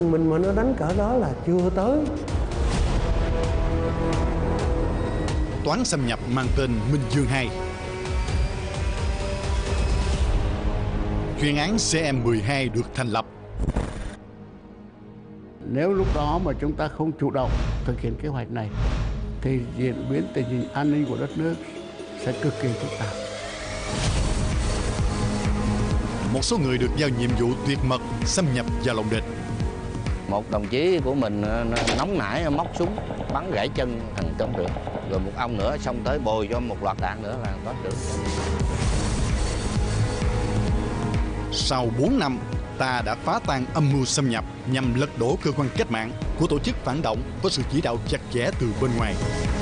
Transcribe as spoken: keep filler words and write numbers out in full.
Mình mà nó đánh cỡ đó là chưa tới. Toán xâm nhập mang tên Minh Dương hai. Chuyên án C M mười hai được thành lập. Nếu lúc đó mà chúng ta không chủ động thực hiện kế hoạch này thì diễn biến tình hình an ninh của đất nước sẽ cực kỳ phức tạp. Một số người được giao nhiệm vụ tuyệt mật xâm nhập vào lòng địch. Một đồng chí của mình nóng nảy móc súng bắn gãy chân thằng trong được, rồi một ông nữa xông tới bồi cho một loạt đạn nữa là có được. Sau bốn năm, ta đã phá tan âm mưu xâm nhập nhằm lật đổ cơ quan cách mạng của tổ chức phản động với sự chỉ đạo chặt chẽ từ bên ngoài.